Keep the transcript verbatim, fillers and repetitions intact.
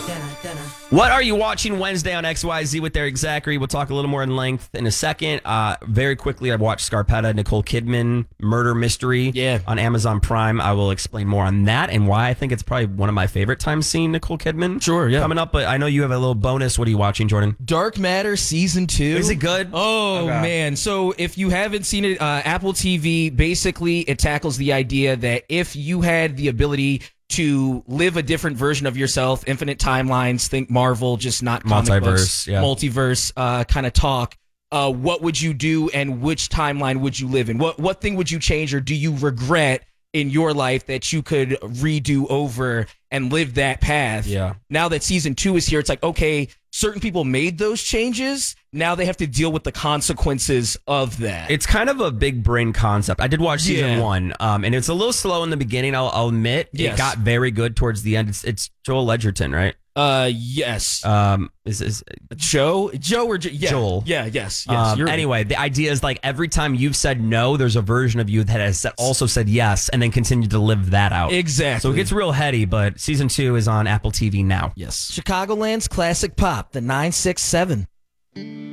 What are you watching Wednesday on X Y Z with Eric Zachary? We'll talk a little more in length in a second. Uh, very quickly, I watched Scarpetta, Nicole Kidman, Murder Mystery yeah. on Amazon Prime. I will explain more on that and why I think it's probably one of my favorite times seeing Nicole Kidman. Sure, yeah. Coming up, but I know you have a little bonus. What are you watching, Jordan? Dark Matter Season two. Is it good? Oh, Okay. man. So if you haven't seen it, uh, Apple T V, basically it tackles the idea that if you had the ability to live a different version of yourself, infinite timelines, think Marvel, just not comic Multiverse, books, yeah. multiverse uh, kind of talk. Uh, what would you do and which timeline would you live in? What what thing would you change or do you regret in your life that you could redo over and live that path? Yeah. Now that season two is here, it's like, okay, certain people made those changes. Now they have to deal with the consequences of that. It's kind of a big brain concept. I did watch season Yeah. one, um, and it's a little slow in the beginning, I'll, I'll admit. Yes. It got very good towards the end. It's, it's Joel Edgerton, right? Uh, yes. Um, is, is Joe? Joe or jo- yeah. Joel. Yeah, yes. yes Um, you're right. anyway, the idea is like every time you've said no, there's a version of you that has said- also said yes and then continued to live that out. Exactly. So it gets real heady, but season two is on Apple T V now. Yes. Chicagoland's classic pop, the nine six seven.